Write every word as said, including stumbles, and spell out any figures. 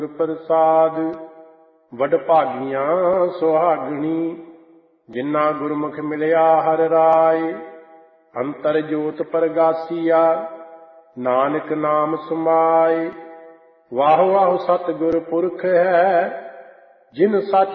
ਪ੍ਰਸਾਦ ਵਡਭਾਗੀਆਂ ਸੁਹਾਗਣੀ, ਜਿਨ੍ਹਾਂ ਗੁਰਮੁਖ ਮਿਲਿਆ ਹਰਿ ਰਾਇ। ਅੰਤਰ ਜੋਤ ਪ੍ਰਗਾਸੀਆ, ਨਾਨਕ ਨਾਮ ਸਮਾਏ। ਵਾਹ ਵਾਹ ਸਤਿਗੁਰ ਪੁਰਖ ਹੈ, ਜਿਨ ਸੱਚ